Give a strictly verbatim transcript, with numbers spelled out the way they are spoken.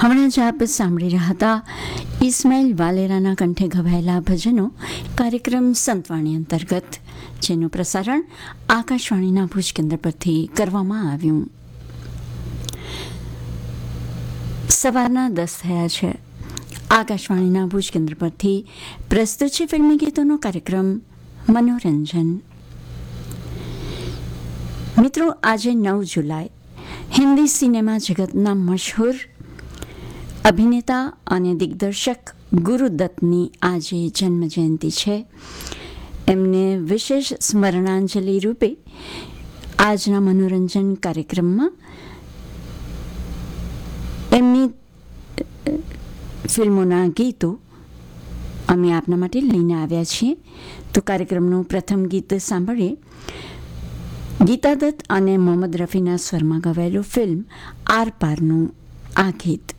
હમણાં જ આપ સાંભળી રહ્યા હતા ઇસ્માઇલ વાલેરાના કંઠે ગવાયેલા ભજનો કાર્યક્રમ સંતવાણી અંતર્ગત, જેનું પ્રસારણ આકાશવાણીના ભુજ કેન્દ્ર પરથી કરવામાં આવ્યું. સવારના દસ થયા છે. આકાશવાણીના ભુજ કેન્દ્ર પરથી પ્રસ્તુત છે ફિલ્મી ગીતોનો કાર્યક્રમ મનોરંજન. મિત્રો, આજે નવ જુલાઈ હિન્દી સિનેમા જગતના મશહૂર અભિનેતા અને દિગ્દર્શક ગુરુદત્તની આજે જન્મજયંતિ છે. એમને વિશેષ સ્મરણાંજલિ રૂપે આજના મનોરંજન કાર્યક્રમમાં એમની ફિલ્મોના ગીતો અમે આપના માટે લઈને આવ્યા છીએ. તો કાર્યક્રમનું પ્રથમ ગીત સાંભળીએ. ગીતા દત્ત અને મોહમ્મદ રફીના સ્વરમાં ગવાયેલું ફિલ્મ આર પારનું આ ગીત.